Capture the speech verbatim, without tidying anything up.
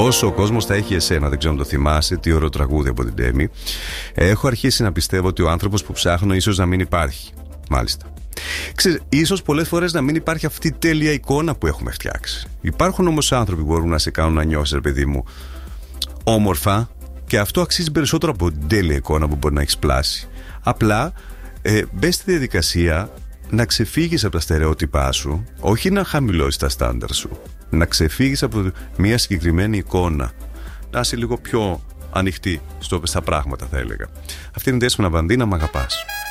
Όσο ο κόσμος θα έχει εσένα, δεν ξέρω αν το θυμάσαι, τι ωραίο τραγούδι από την Τέμι. Έχω αρχίσει να πιστεύω ότι ο άνθρωπος που ψάχνω ίσως να μην υπάρχει. Μάλιστα. Ξέρεις, ίσως πολλές φορές να μην υπάρχει αυτή η τέλεια εικόνα που έχουμε φτιάξει. Υπάρχουν όμως άνθρωποι που μπορούν να σε κάνουν να νιώσεις, ρε παιδί μου, όμορφα, και αυτό αξίζει περισσότερο από την τέλεια εικόνα που μπορεί να έχεις πλάσει. Απλά ε, μπες στη διαδικασία να ξεφύγεις από τα στερεότυπά σου, όχι να χαμηλώσεις τα στάνταρ σου, να ξεφύγεις από μια συγκεκριμένη εικόνα, να είσαι λίγο πιο ανοιχτή στο, στα πράγματα, θα έλεγα. Αυτή είναι η Δέσποινα Βανδίνα, μ' αγαπάς.